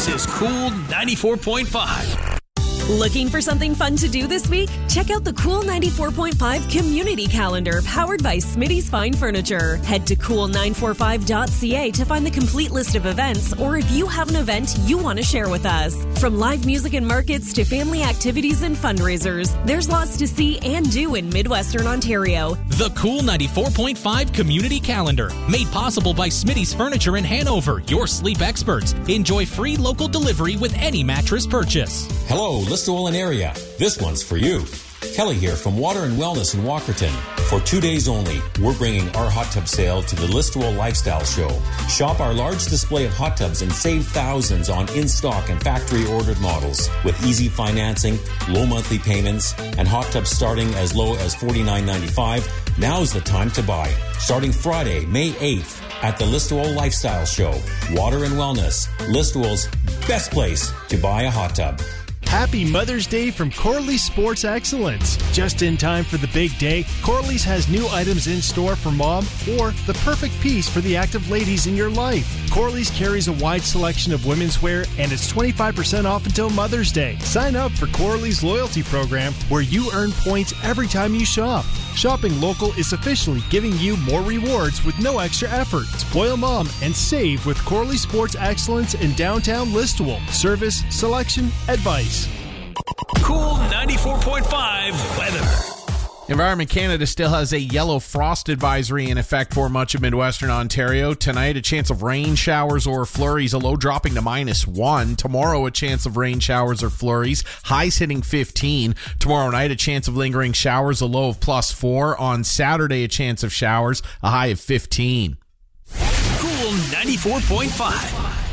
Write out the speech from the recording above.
This is Cool 94.5. Looking for something fun to do this week? Check out the Cool 94.5 Community Calendar powered by Smitty's Fine Furniture. Head to cool945.ca to find the complete list of events, or if you have an event you want to share with us. From live music and markets to family activities and fundraisers, there's lots to see and do in Midwestern Ontario. The Cool 94.5 Community Calendar, made possible by Smitty's Furniture in Hanover, your sleep experts. Enjoy free local delivery with any mattress purchase. Hello, Listowel and area. This one's for you. Kelly here from Water and Wellness in Walkerton. For 2 days only, we're bringing our hot tub sale to the Listowel Lifestyle Show. Shop our large display of hot tubs and save thousands on in-stock and factory-ordered models with easy financing, low monthly payments, and hot tubs starting as low as $49.95. Now's the time to buy. Starting Friday, May 8th at the Listowel Lifestyle Show. Water and Wellness, Listowel's best place to buy a hot tub. Happy Mother's Day from Corley's Sports Excellence. Just in time for the big day, Corley's has new items in store for mom or the perfect piece for the active ladies in your life. Corley's carries a wide selection of women's wear, and it's 25% off until Mother's Day. Sign up for Corley's loyalty program where you earn points every time you shop. Shopping local is officially giving you more rewards with no extra effort. Spoil mom and save with Corley Sports Excellence in downtown Listowel. Service, selection, advice. Cool 94.5 weather. Environment Canada still has a yellow frost advisory in effect for much of Midwestern Ontario. Tonight, a chance of rain showers or flurries, a low dropping to -1. Tomorrow, a chance of rain showers or flurries, highs hitting 15. Tomorrow night, a chance of lingering showers, a low of +4. On Saturday, a chance of showers, a high of 15. Cool 94.5.